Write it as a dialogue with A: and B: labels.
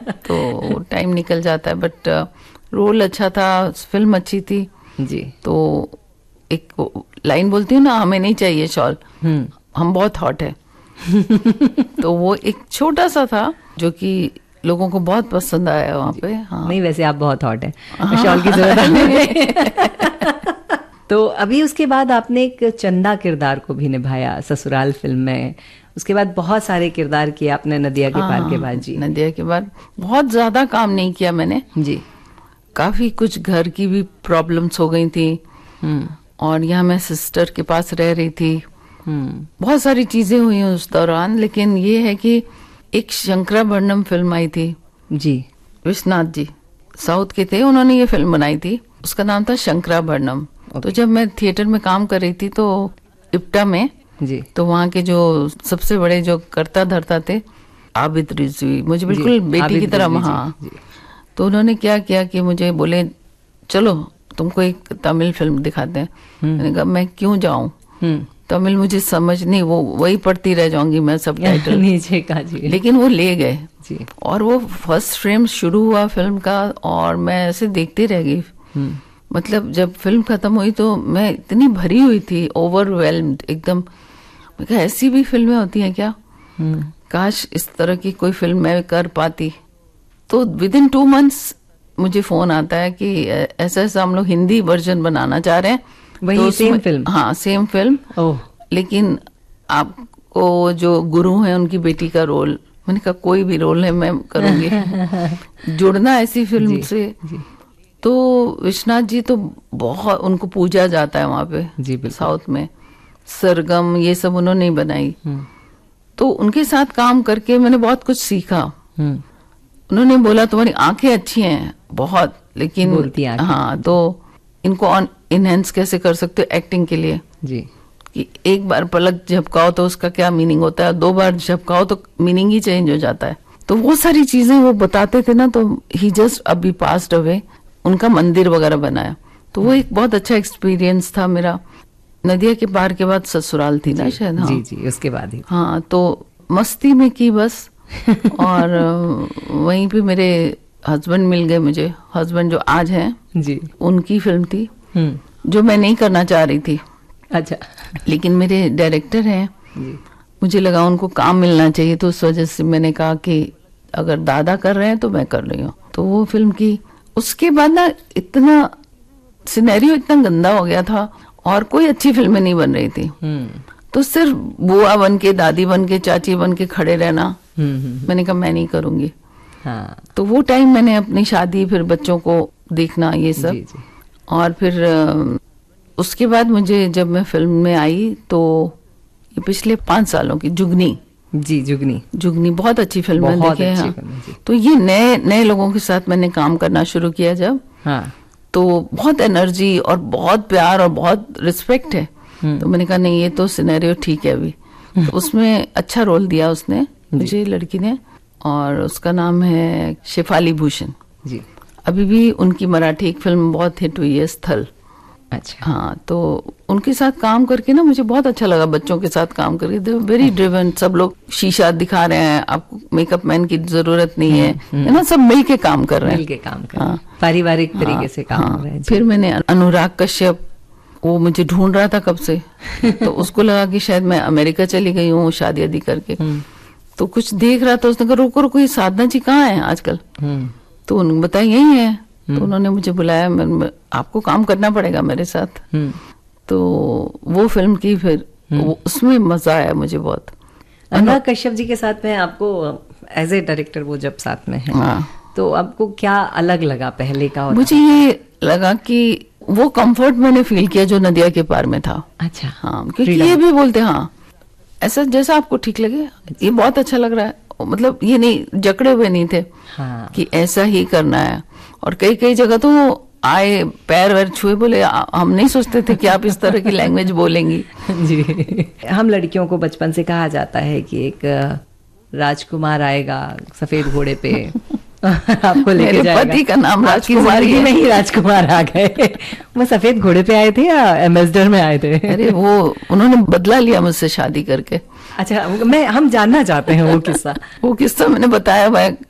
A: तो टाइम निकल जाता है, बट रोल अच्छा था, फिल्म अच्छी थी
B: जी।
A: तो एक लाइन बोलती हूँ ना, हमें नहीं चाहिए शॉल, हम बहुत हॉट है। तो वो एक छोटा सा था जो कि लोगों को बहुत पसंद आया वहाँ पे। हाँ।
B: नहीं, वैसे आप बहुत हॉट है,
A: हाँ।
B: शॉल की जरूरत नहीं। तो अभी उसके बाद आपने एक चंदा किरदार को भी निभाया ससुराल फिल्म में, उसके बाद बहुत सारे किरदार किए आपने नदिया के पार के बाद। जी,
A: नदिया के बाद बहुत ज्यादा काम नहीं किया मैंने
B: जी।
A: काफी कुछ घर की भी प्रॉब्लम्स हो गई थी, और यहाँ मैं सिस्टर के पास रह रही थी, बहुत सारी चीजें हुई उस दौरान। लेकिन ये है कि एक शंकराभरणम फिल्म आई थी
B: जी,
A: विश्वनाथ जी साउथ के थे, उन्होंने ये फिल्म बनाई थी, उसका नाम था शंकराभरणम। तो जब मैं थिएटर में काम कर रही थी तो इप्टा में
B: जी,
A: तो वहाँ के जो सबसे बड़े जो कर्ता धर्ता थे आबिद रिजवी, मुझे बिल्कुल बेटी की तरह, हाँ, तो उन्होंने क्या किया कि मुझे बोले चलो तुमको एक तमिल फिल्म दिखाते हैं। मैंने कहा मैं क्यों जाऊं, तमिल मुझे समझ नहीं, वो वही पढ़ती रह जाऊंगी मैं सब टाइटल
B: नीचे का। जी,
A: लेकिन वो ले गए
B: जी।
A: और वो फर्स्ट फ्रेम शुरू हुआ फिल्म का और मैं ऐसे देखती रह गई। मतलब जब फिल्म खत्म हुई तो मैं इतनी भरी हुई थी, ओवरवेल्म्ड एकदम। मैं कहा ऐसी भी फिल्में होती हैं क्या, काश इस तरह की कोई फिल्म मैं कर पाती। तो विद इन 2 months मुझे फोन आता है कि ऐसा ऐसा हम लोग हिंदी वर्जन बनाना चाह रहे हैं।
B: वही
A: तो
B: सेम फिल्म?
A: हाँ, सेम फिल्म।
B: ओह,
A: लेकिन आपको जो गुरु है उनकी बेटी का रोल। मैंने कहा कोई भी रोल है मैं करूंगी। जुड़ना ऐसी फिल्म
B: जी,
A: से।
B: जी।
A: तो विश्वनाथ जी तो बहुत उनको पूजा जाता है वहां पे।
B: जी, बिल्कुल।
A: साउथ में सरगम ये सब उन्होंने ही बनाई। तो उनके साथ काम करके मैंने बहुत कुछ सीखा। उन्होंने बोला तुम्हारी आंखें अच्छी हैं बहुत, लेकिन
B: बोलती आंखें।
A: हाँ, तो इनको इनहेंस कैसे कर सकते हो एक्टिंग के लिए।
B: जी,
A: कि एक बार पलक झपकाओ तो उसका क्या मीनिंग होता है, 2 बार झपकाओ तो मीनिंग ही चेंज हो जाता है। तो वो सारी चीजें वो बताते थे ना, तो ही जस्ट अभी पास्ड अवे, उनका मंदिर वगैरह बनाया। तो वो एक बहुत अच्छा एक्सपीरियंस था मेरा। नदिया के पार के बाद ससुराल थी ना शायद। हाँ
B: जी, जी, उसके बाद ही।
A: हाँ, तो मस्ती में की बस। और वहीं पे मेरे हस्बैंड मिल गए मुझे, हस्बैंड जो आज हैं।
B: जी,
A: उनकी फिल्म थी जो मैं नहीं करना चाह रही थी।
B: अच्छा।
A: लेकिन मेरे डायरेक्टर हैं, मुझे लगा उनको काम मिलना चाहिए, तो उस वजह से मैंने कहा कि अगर दादा कर रहे हैं तो मैं कर रही हूँ। तो वो फिल्म की। उसके बाद ना इतना सिनेरियो इतना गंदा हो गया था और कोई अच्छी फिल्में नहीं बन रही थी। तो सिर्फ बुआ बन के, दादी बन के, चाची बन के खड़े रहना। मैंने कहा मैं नहीं करूंगी।
B: हाँ।
A: तो वो टाइम मैंने अपनी शादी, फिर बच्चों को देखना, ये सब।
B: जी, जी।
A: और फिर उसके बाद मुझे जब मैं फिल्म में आई तो ये पिछले 5 सालों की जुगनी।
B: जी,
A: जुगनी बहुत अच्छी फिल्म है,
B: बहुत
A: देखिए।
B: अच्छी
A: हाँ।
B: फिल्म है, जी।
A: तो ये नए नए लोगों के साथ मैंने काम करना शुरू किया जब,
B: हाँ।
A: तो बहुत एनर्जी और बहुत प्यार और बहुत रिस्पेक्ट है। तो मैंने कहा नहीं, ये तो सिनेरियो ठीक है अभी। तो उसमें अच्छा रोल दिया उसने मुझे, लड़की ने, और उसका नाम है शेफाली भूषण
B: जी।
A: अभी भी उनकी मराठी एक फिल्म बहुत हिट हुई है, स्थल।
B: अच्छा।
A: हाँ, तो उनके साथ काम करके ना मुझे बहुत अच्छा लगा। बच्चों के साथ काम करके, दे वेरी ड्रिवन। सब लोग शीशा दिखा रहे हैं, आपको मेकअप मैन की जरूरत नहीं है ना, सब मिल के काम कर रहे हैं,
B: मिल के काम कर रहे हैं, पारिवारिक तरीके से काम हो रहा है।
A: फिर मैंने अनुराग कश्यप, वो मुझे ढूंढ रहा था कब से। तो उसको लगा कि शायद मैं अमेरिका चली गई हूँ शादी आदि करके। तो कुछ देख रहा था, उसने कहा रोको रोको, ये साधना जी कहाँ है आजकल। तो उन्होंने बताया यही है। तो उन्होंने मुझे बुलाया, आपको काम करना पड़ेगा मेरे साथ। तो वो फिल्म की, फिर उसमें मजा आया मुझे बहुत।
B: अनुराग कश्यप जी के साथ में आपको एज ए डायरेक्टर वो जब साथ में है,
A: हाँ,
B: तो आपको क्या अलग लगा पहले का?
A: मुझे ये लगा कि वो कंफर्ट मैंने फील किया जो नदिया के पार में था।
B: अच्छा।
A: हाँ, क्योंकि ये भी बोलते हाँ ऐसा जैसा आपको ठीक लगे, ये बहुत अच्छा लग रहा है। मतलब ये नहीं जकड़े हुए नहीं थे।
B: हाँ।
A: कि ऐसा ही करना है। और कई कई जगह तो आए, पैर वैर छुए, बोले हम नहीं सोचते थे कि आप इस तरह की लैंग्वेज बोलेंगी।
B: जी। हम लड़कियों को बचपन से कहा जाता है कि एक राजकुमार आएगा सफेद घोड़े पे आपको लेके जाएगा।
A: पति का नाम राजकुमार
B: ही नहीं, राजकुमार आ गए। वो सफेद घोड़े पे आए थे या एम्बेसडर में आए थे?
A: अरे वो उन्होंने बदला लिया मुझसे शादी करके।
B: अच्छा, हम जानना चाहते हैं वो किस्सा।
A: वो किस्सा मैंने बताया, मैं